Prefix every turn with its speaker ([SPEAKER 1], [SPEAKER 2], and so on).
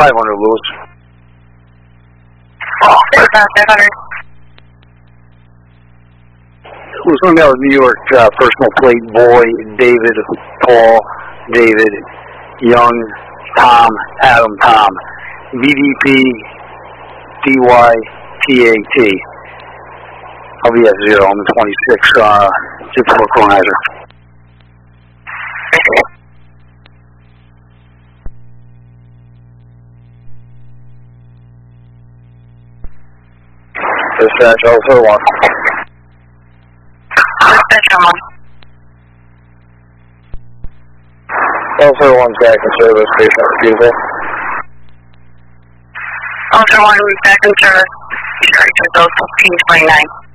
[SPEAKER 1] 500, Lewis.
[SPEAKER 2] Oh, 500.
[SPEAKER 1] Who's going to go New York personal plate boy, David, Paul, David, Young, Tom, Adam, Tom, BDP, DY, TAT. I'll be at 0. I'm 26, just for equalizer. Dispatch, also 1. Also 1's back in service, patient refusal.
[SPEAKER 2] Also 1 back in service, 29.